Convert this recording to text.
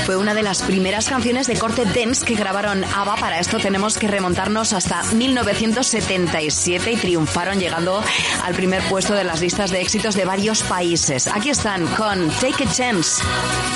Fue una de las primeras canciones de corte dance que grabaron ABBA. Para esto tenemos que remontarnos hasta 1977 y triunfaron llegando al primer puesto de las listas de éxitos de varios países. Aquí están con Take a Chance.